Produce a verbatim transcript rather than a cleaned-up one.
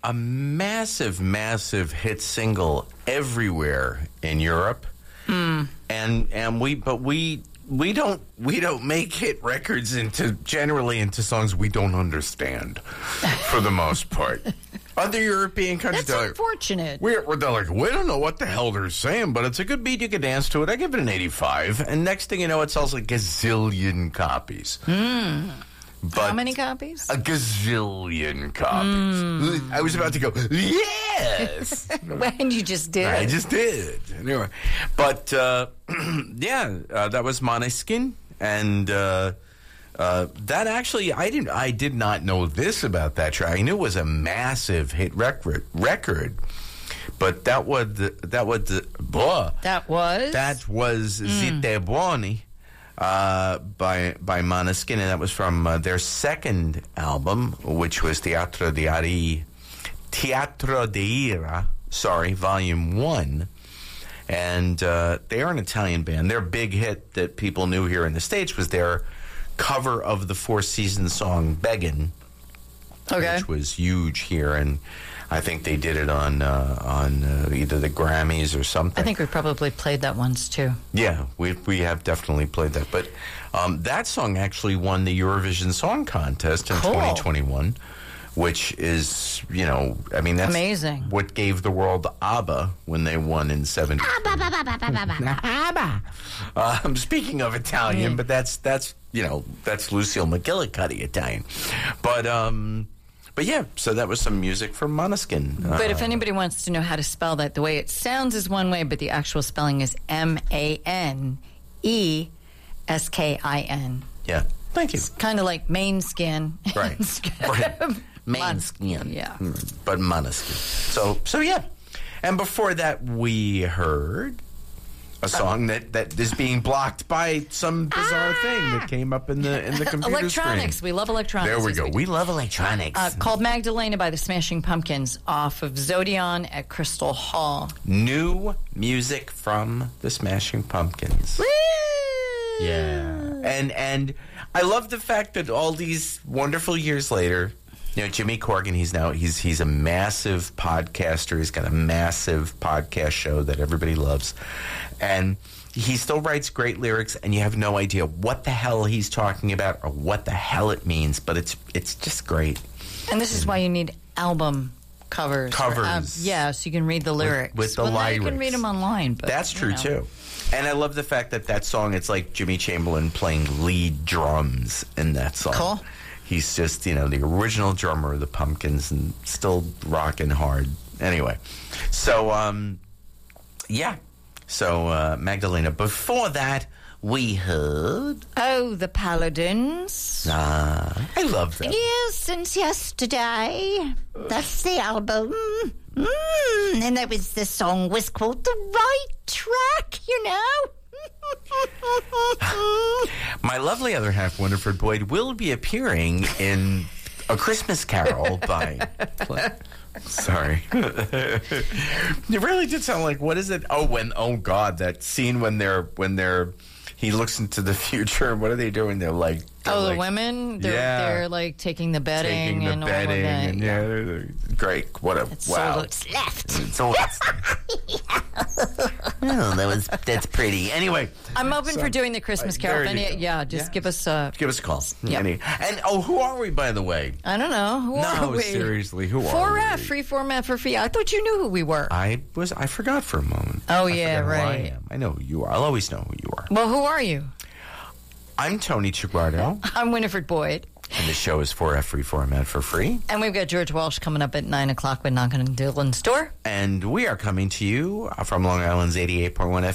a massive, massive hit single everywhere in Europe, mm. and and we but we we don't we don't make hit records into generally into songs we don't understand for the most part. Other European countries, That's they're unfortunate. We're, we're they're like, we don't know what the hell they're saying, but it's a good beat. You can dance to it. I give it an eighty-five, and next thing you know, it sells a gazillion copies. Mm. But how many copies? A gazillion copies. Mm. I was about to go, yes! When you just did. I just did. Anyway. But, uh, yeah, uh, that was Måneskin. And uh, uh, that actually, I didn't. I did not know this about that track. I knew it was a massive hit record. record but that was, that was, blah. That was? That was mm. Zitte Buoni. Uh, by by Måneskin, and that was from uh, their second album, which was Teatro di Ari, Teatro di Ira, sorry, Volume One, and uh, they are an Italian band. Their big hit that people knew here in the States was their cover of the Four Seasons song "Beggin'," okay. which was huge here, and I think they did it on uh, on uh, either the Grammys or something. I think we probably played that once, too. Yeah, we we have definitely played that. But um, that song actually won the Eurovision Song Contest in cool. twenty twenty-one, which is, you know, I mean, that's amazing. What gave the world ABBA when they won in seventy. ABBA. Um, speaking of Italian, mm. but that's, that's, you know, that's Lucille McGillicuddy Italian. But, um... But yeah, so that was some music from Måneskin. But uh, if anybody wants to know how to spell that, the way it sounds is one way, but the actual spelling is M A N E S K I N. Yeah, thank you. It's kind of like main skin. Right, right. Main skin. Yeah. But Måneskin. So, so yeah. And before that, we heard a song that, that is being blocked by some bizarre ah! thing that came up in the in the computer electronics. screen. We love electronics. There we go. We, we love electronics. Uh, called Magdalena by the Smashing Pumpkins off of Zodion at Crystal Hall. New music from the Smashing Pumpkins. Woo! Yeah. And and I love the fact that all these wonderful years later, you know, Jimmy Corgan, he's now he's he's a massive podcaster. He's got a massive podcast show that everybody loves. And he still writes great lyrics, and you have no idea what the hell he's talking about or what the hell it means, but it's it's just great. And this is why you need album covers. Covers. Or, um, yeah, so you can read the lyrics. With, with the well, lyrics. You can read them online. But, That's true, you know. too. And I love the fact that that song, it's like Jimmy Chamberlain playing lead drums in that song. Cool. He's just, you know, the original drummer of the Pumpkins and still rocking hard. Anyway, so, um, yeah. So, uh, Magdalena, before that, we heard... Oh, the Paladins. Ah, I love them. Years since yesterday. That's the album. Mm, and that was the song was called The Right Track, you know. My lovely other half, Winifred Boyd, will be appearing in A Christmas Carol by... Sorry. It really did sound like, what is it? Oh, when, oh God, that scene when they're, when they're, he looks into the future. What are they doing? They're like, they're oh, like, the women? They're, yeah. they're like taking the bedding taking the and bedding all of that. and yeah, they're, they're, great. What a, It's wow. all that's left. It's all that's Oh, that was, that's pretty. Anyway. I'm open so, for doing the Christmas uh, Carol. there Any, you go. yeah, just yeah. give us a... Give us a call. Yep. Any, and, oh, who are we, by the way? I don't know. Who no, are we? seriously, who are four we? F, free format for free. I thought you knew who we were. I was, I forgot for a moment. Oh, I yeah, forgot who right. I am. I know who you are. I'll always know who you are. Well, who are you? I'm Tony Chiguardo. I'm Winifred Boyd. And the show is four F free format for free. And we've got George Walsh coming up at nine o'clock with Knockin' on Dylan's Door. And we are coming to you from Long Island's eighty-eight point one F M.